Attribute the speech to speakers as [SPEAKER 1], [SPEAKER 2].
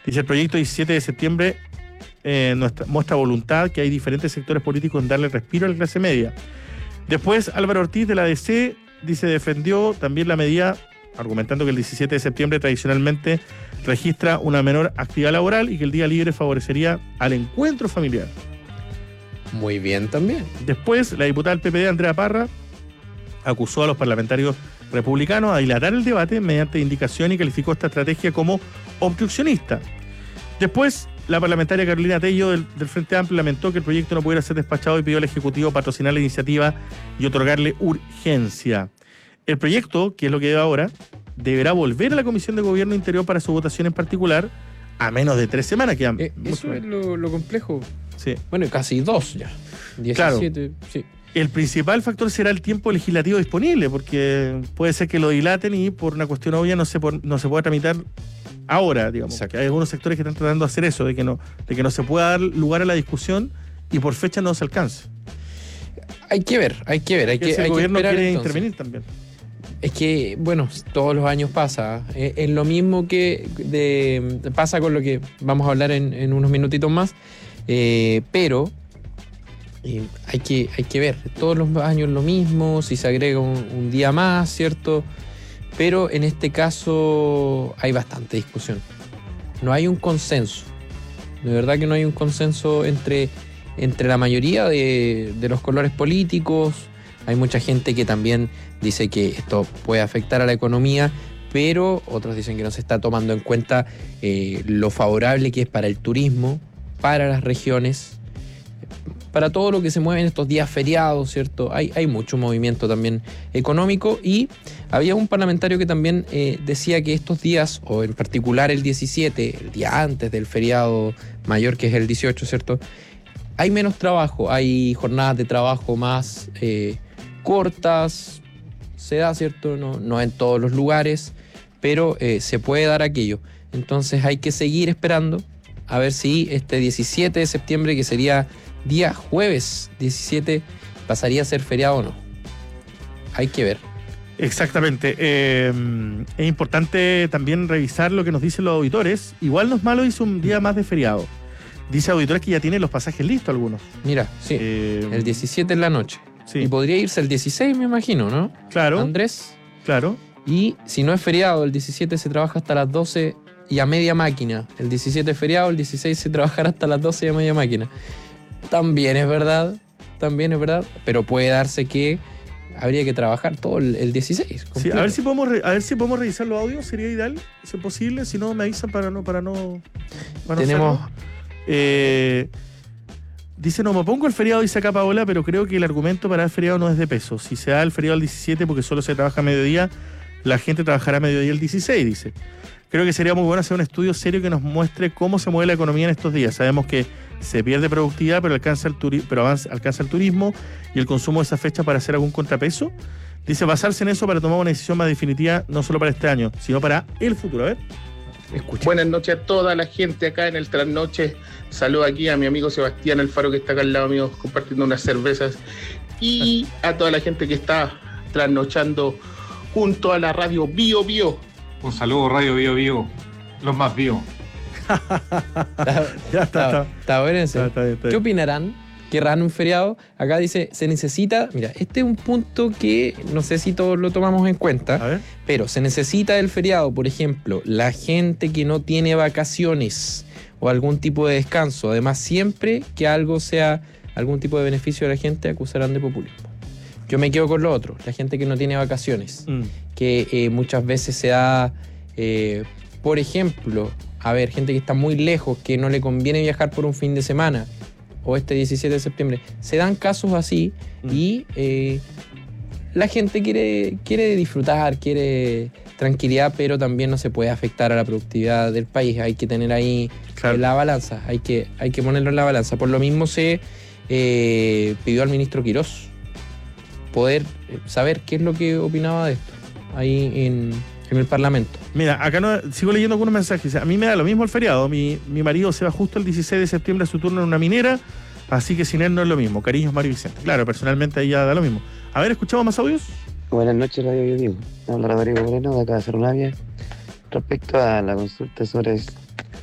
[SPEAKER 1] Dice, el proyecto 17 de septiembre muestra voluntad, que hay diferentes sectores políticos en darle respiro a la clase media. Después, Álvaro Ortiz de la DC, dice, defendió también la medida, argumentando que el 17 de septiembre tradicionalmente registra una menor actividad laboral y que el día libre favorecería al encuentro familiar.
[SPEAKER 2] Muy bien también.
[SPEAKER 1] Después, la diputada del PPD, Andrea Parra, acusó a los parlamentarios republicanos a dilatar el debate mediante indicación y calificó esta estrategia como obstruccionista. Después, la parlamentaria Carolina Tello del Frente Amplio lamentó que el proyecto no pudiera ser despachado y pidió al Ejecutivo patrocinar la iniciativa y otorgarle urgencia. El proyecto, que es lo que debe ahora, deberá volver a la Comisión de Gobierno Interior para su votación en particular a menos de 3 semanas.
[SPEAKER 2] Eso es lo complejo.
[SPEAKER 1] Sí.
[SPEAKER 2] Bueno, casi 2 ya. 17, claro. Sí.
[SPEAKER 1] El principal factor será el tiempo legislativo disponible, porque puede ser que lo dilaten y por una cuestión obvia no se pueda tramitar ahora, digamos. Que hay algunos sectores que están tratando de hacer eso, de que no se pueda dar lugar a la discusión y por fecha no se alcance.
[SPEAKER 2] Hay que ver.
[SPEAKER 1] El gobierno quiere intervenir también.
[SPEAKER 2] Es que, bueno, todos los años pasa. Es lo mismo que pasa con lo que vamos a hablar en unos minutitos más, pero hay que ver. Todos los años lo mismo, si se agrega un día más, ¿cierto? Pero en este caso hay bastante discusión. No hay un consenso. De verdad que no hay un consenso entre la mayoría de los colores políticos. Hay mucha gente que también dice que esto puede afectar a la economía, pero otros dicen que no se está tomando en cuenta lo favorable que es para el turismo, para las regiones, para todo lo que se mueve en estos días feriados, ¿cierto? Hay mucho movimiento también económico y había un parlamentario que también decía que estos días, o en particular el 17, el día antes del feriado mayor que es el 18, ¿cierto? Hay menos trabajo, hay jornadas de trabajo más cortas, se da, ¿cierto? No en todos los lugares, pero se puede dar aquello. Entonces hay que seguir esperando a ver si este 17 de septiembre, que sería día jueves 17, pasaría a ser feriado o no. Hay que ver.
[SPEAKER 1] Exactamente. Es importante también revisar lo que nos dicen los auditores. Igual no es malo irse un día más de feriado. Dice auditores que ya tienen los pasajes listos algunos.
[SPEAKER 2] Mira, sí, el 17 en la noche.
[SPEAKER 1] Sí.
[SPEAKER 2] Y podría irse el 16, me imagino, ¿no?
[SPEAKER 1] Claro.
[SPEAKER 2] Andrés.
[SPEAKER 1] Claro.
[SPEAKER 2] Y si no es feriado, el 17 se trabaja hasta las 12 y a media máquina. El 17 es feriado, el 16 se trabajará hasta las 12 y a media máquina. También es verdad, pero puede darse que habría que trabajar todo el 16.
[SPEAKER 1] Sí, a ver si podemos revisar los audios, sería ideal, si es posible, si no me avisan para no
[SPEAKER 2] tenemos
[SPEAKER 1] dice, no me pongo el feriado, dice acá Paola, pero creo que el argumento para el feriado no es de peso. Si se da el feriado el 17 porque solo se trabaja a mediodía, la gente trabajará a mediodía el 16, dice. Creo que sería muy bueno hacer un estudio serio que nos muestre cómo se mueve la economía en estos días. Sabemos que se pierde productividad, pero alcanza el turismo y el consumo de esa fecha para hacer algún contrapeso. Dice, basarse en eso para tomar una decisión más definitiva, no solo para este año, sino para el futuro. A ver.
[SPEAKER 3] Escucha. Buenas noches a toda la gente acá en el Trasnoche. Saludo aquí a mi amigo Sebastián Alfaro, que está acá al lado mío compartiendo unas cervezas, y a toda la gente que está trasnochando junto a la radio Bio Bio.
[SPEAKER 4] Un saludo, Radio Bio Bio, los más bio.
[SPEAKER 2] Está bueno eso. ¿Qué opinarán? ¿Querrán un feriado? Acá dice, se necesita... Mira, este es un punto que no sé si todos lo tomamos en cuenta, pero se necesita el feriado, por ejemplo, la gente que no tiene vacaciones o algún tipo de descanso. Además, siempre que algo sea algún tipo de beneficio a la gente, acusarán de populismo. Yo me quedo con lo otro, la gente que no tiene vacaciones, que muchas veces se da, por ejemplo, a ver, gente que está muy lejos, que no le conviene viajar por un fin de semana, o este 17 de septiembre. Se dan casos así y la gente quiere disfrutar, quiere tranquilidad, pero también no se puede afectar a la productividad del país. Hay que tener ahí la balanza, hay que ponerlo en la balanza. Por lo mismo se pidió al ministro Quirós poder saber qué es lo que opinaba de esto ahí en el Parlamento.
[SPEAKER 1] Mira, acá sigo leyendo algunos mensajes. A mí me da lo mismo el feriado. Mi marido se va justo el 16 de septiembre a su turno en una minera, así que sin él no es lo mismo. Cariños, Mario Vicente. Claro, personalmente ahí ya da lo mismo. A ver, ¿escuchamos más audios?
[SPEAKER 5] Buenas noches, Radio Bio. Habla Rodrigo Moreno de acá de Cerro Navia. Respecto a la consulta sobre